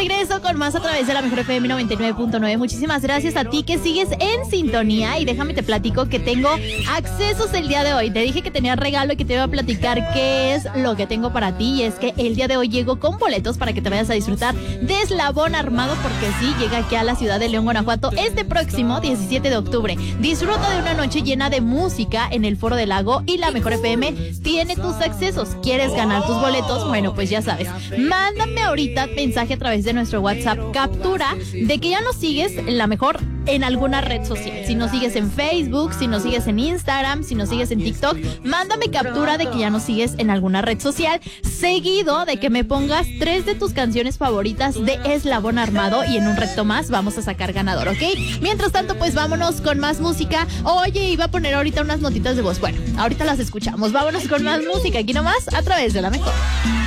regreso con más a través de la Mejor FM 99.9. Muchísimas gracias a ti que sigues en sintonía y déjame te platico que tengo accesos el día de hoy. Te dije que tenía regalo y que te iba a platicar qué es lo que tengo para ti, y es que el día de hoy llego con boletos para que te vayas a disfrutar de Eslabón Armado, porque sí, llega aquí a la ciudad de León, Guanajuato este próximo 17 de octubre. Disfruta de una noche llena de música en el Foro del Lago y la Mejor FM tiene tus accesos. ¿Quieres ganar tus boletos? Bueno, pues ya sabes, mándame ahorita mensaje a través de nuestro WhatsApp, captura de que ya nos sigues la mejor en alguna red social. Si nos sigues en Facebook, si nos sigues en Instagram, si nos sigues en TikTok, mándame captura de que ya nos sigues en alguna red social, seguido de que me pongas 3 de tus canciones favoritas de Eslabón Armado, y en un reto más vamos a sacar ganador, ¿ok? Mientras tanto, pues vámonos con más música. Oye, iba a poner ahorita unas notitas de voz. Bueno, ahorita las escuchamos. Vámonos con más música aquí nomás a través de la Mejor.